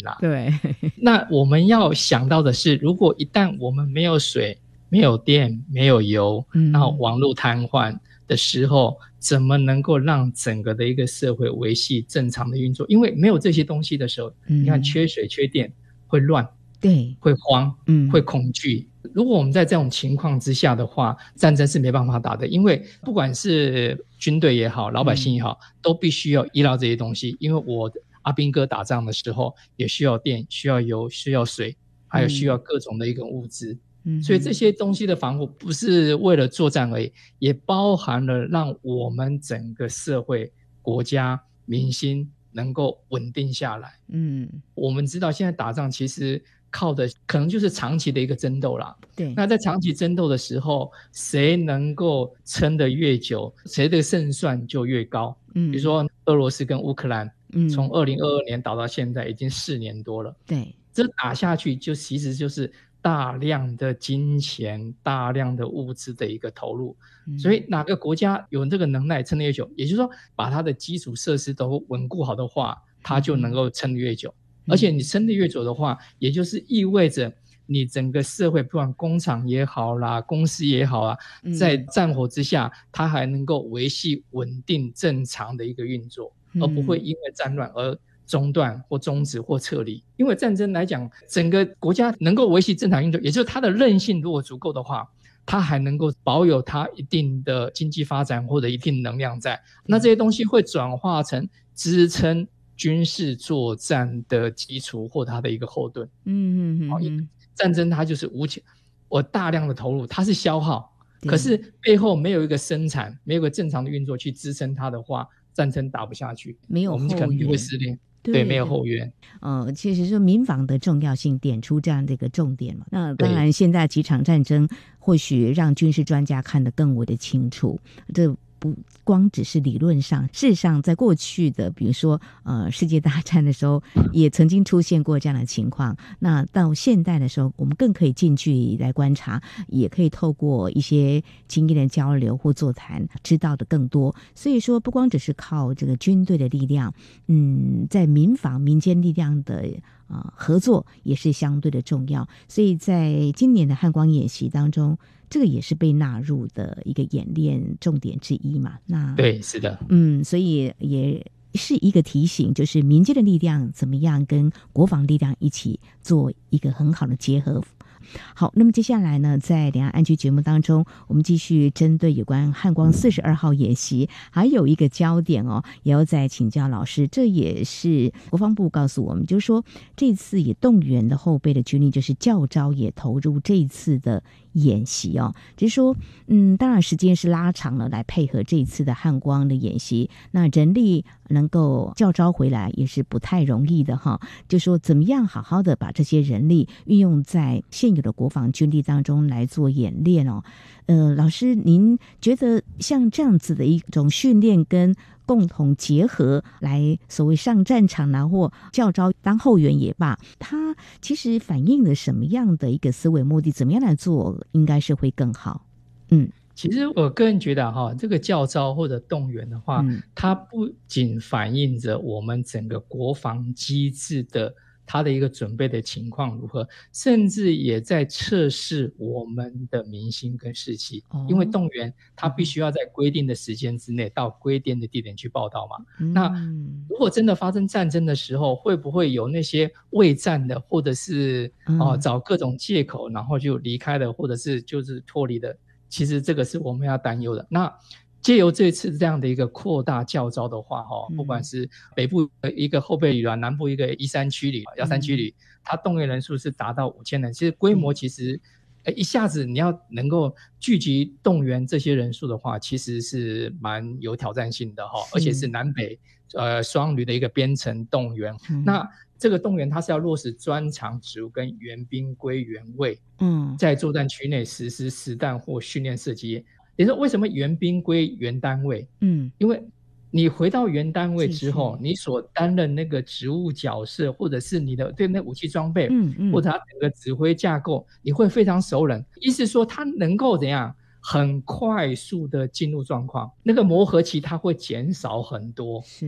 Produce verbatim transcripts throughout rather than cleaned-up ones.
啦。 对， 那我们要想到的是，如果一旦我们没有水、没有电、没有油， 嗯， 然后网络瘫痪的时候，怎么能够让整个的一个社会维系正常的运作？因为没有这些东西的时候， 嗯， 你看缺水、缺电会乱， 对， 会慌， 嗯， 会恐惧。如果我们在这种情况之下的话，战争是没办法打的，因为不管是军队也好，老百姓也好，嗯、都必须要依赖这些东西。因为我阿兵哥打仗的时候，也需要电、需要油、需要水，还有需要各种的一个物资。嗯，所以这些东西的防护不是为了作战而已，也包含了让我们整个社会、国家、民心能够稳定下来。嗯，我们知道现在打仗其实靠的可能就是长期的一个争斗啦。对，那在长期争斗的时候，谁能够撑得越久，谁的胜算就越高。嗯，比如说俄罗斯跟乌克兰，嗯，从二零二二年打到现在已经四年多了。对，这打下去就其实就是大量的金钱、大量的物资的一个投入。嗯，所以哪个国家有这个能耐撑得越久，也就是说把它的基础设施都稳固好的话，它就能够撑得越久。而且你撑得越久的话，也就是意味着你整个社会，不管工厂也好啦，公司也好啊，在战火之下，它还能够维系稳定正常的一个运作，而不会因为战乱而中断或终止或撤离。因为战争来讲，整个国家能够维系正常运作，也就是它的韧性如果足够的话，它还能够保有它一定的经济发展或者一定能量在，那这些东西会转化成支撑军事作战的基础或它的一个后盾。嗯嗯嗯，战争它就是无情，我大量的投入，它是消耗，可是背后没有一个生产，没有一个正常的运作去支撑它的话，战争打不下去， 没有后援， 我们可能就会失联。对，对，没有后援。 呃，其实说民防的重要性点出这样的一个重点嘛。那当然，现在几场战争或许让军事专家看得更为的清楚，这不光只是理论上，事实上在过去的比如说呃世界大战的时候也曾经出现过这样的情况。那到现代的时候，我们更可以近距离来观察，也可以透过一些经验的交流或座谈知道的更多。所以说不光只是靠这个军队的力量，嗯，在民防民间力量的呃合作也是相对的重要。所以在今年的汉光演习当中，这个也是被纳入的一个演练重点之一嘛。那对，是的， 嗯，所以也是一个提醒，就是民间的力量怎么样跟国防力量一起做一个很好的结合。好，那么接下来呢，在两岸安居节目当中，我们继续针对有关汉光四十二号演习，还有一个焦点哦，也要再请教老师。这也是国防部告诉我们，就是说这次也动员的后备的军力，就是教召也投入这一次的演习哦。只是说，嗯，当然时间是拉长了，来配合这一次的汉光的演习，那人力能够教召回来也是不太容易的哈。就说怎么样好好的把这些人力运用在现有的国防军力当中来做演练哦。呃，老师，您觉得像这样子的一种训练跟共同结合来所谓上战场啊，或教召当后援也罢，它其实反映了什么样的一个思维目的？怎么样来做应该是会更好？嗯。 其实我个人觉得哈，这个教召或者动员的话，嗯、它不仅反映着我们整个国防机制的它的一个准备的情况如何，甚至也在测试我们的民心跟士气。哦、因为动员它必须要在规定的时间之内到规定的地点去报道嘛。嗯、那如果真的发生战争的时候，会不会有那些畏战的，或者是哦、呃、找各种借口然后就离开了，或者是就是脱离的？其实这个是我们要担忧的。那借由这次这样的一个扩大教召的话，不管是北部一个后备旅团，南部一个一三区旅、幺三区旅，它动员人数是达到五千人。其实规模其实一下子你要能够聚集动员这些人数的话，其实是蛮有挑战性的，而且是南北呃双旅的一个编成动员。嗯、那这个动员它是要落实专长职务跟援兵归原位，嗯，在作战区内实施实弹或训练射击。也就是为什么援兵归原单位？嗯，因为你回到原单位之后，你所担任那个职务角色，或者是你的对那武器装备，嗯嗯，或者他整个指挥架构，你会非常熟稔。意思说他能够怎样很快速的进入状况，那个磨合期它会减少很多。是。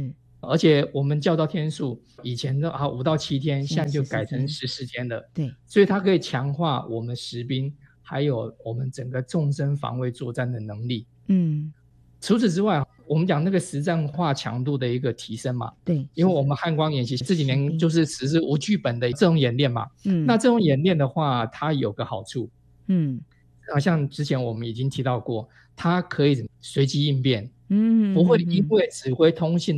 而且我们教导天数以前的啊五到七天，现在就改成十十四天了。 对， 所以它可以强化我们实兵还有我们整个纵深防卫作战的能力。 嗯， 除此之外，我们讲那个实战化强度的一个提升嘛， 对， 因为我们汉光演习这几年就是实施无剧本的这种演练嘛。 嗯， 那这种演练的话，它有个好处， 嗯， 好像之前我们已经提到过，它可以随机应变， 嗯， 不会因为指挥通信